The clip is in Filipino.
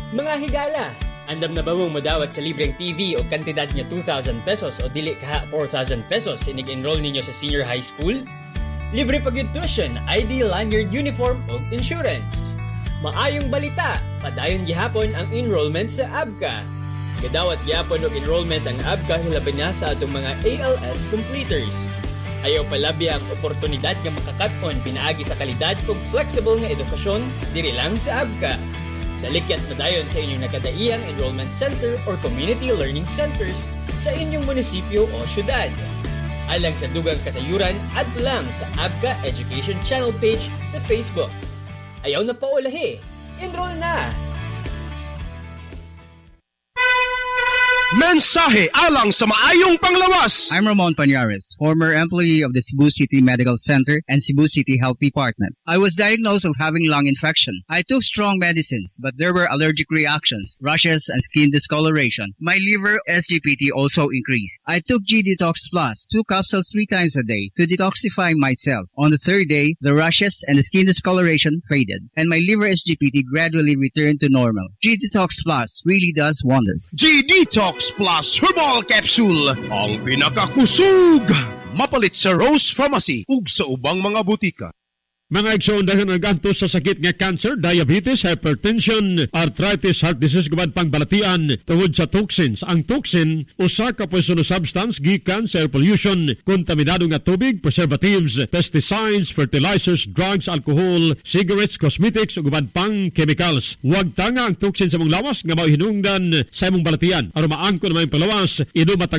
Mga higala, andam na ba mong madawat sa libreng TV o kantidad niya 2,000 pesos o dili kaha 4,000 pesos inig-enroll ninyo sa senior high school? Libre pag tuition, ID, lanyard, uniform o insurance. Maayong balita, padayon gihapon ang enrollment sa ABCA. Gadawat gihapon og enrollment ang ABCA hilabi na sa atong mga ALS completers. Ayaw palabi ang oportunidad nga makakat-on pinaagi sa kalidad ug flexible nga edukasyon diri lang sa ABCA. Dalikyan padayon sa inyong nakadaiyang enrollment center or community learning centers sa inyong munisipyo o syudad. Alang sa dugang kasayuran, add lang sa ABCA Education Channel page sa Facebook. Ayaw na paulahi, enroll na! Mensahe alang sa maayong panglawas. I'm Ramon Pañares, former employee of the Cebu City Medical Center and Cebu City Health Department. I was diagnosed of having lung infection. I took strong medicines, but there were allergic reactions, rashes, and skin discoloration. My liver SGPT also increased. I took G-Detox Plus, 2 capsules 3 times a day to detoxify myself. On the third day, the rashes and the skin discoloration faded, and my liver SGPT gradually returned to normal. G-Detox Plus really does wonders. G-Detox Plus Herbal Capsule, ang pinakakusog. Mapalit sa Rose Pharmacy ug sa ubang mga butika. Mga igsoon dahil naganto sa sakit nga cancer, diabetes, hypertension, arthritis, heart disease, gubad pang balatian tungod sa toxins. Ang toxin, usa ka poisonous substance gikan sa air pollution, kontaminado nga tubig, preservatives, pesticides, fertilizers, drugs, alcohol, cigarettes, cosmetics, ug gubad pang chemicals. Huwag tanga ang toxin sa mong lawas nga mao hinungdan sa imong balatian. Aron maangkon na may palawas, inumatag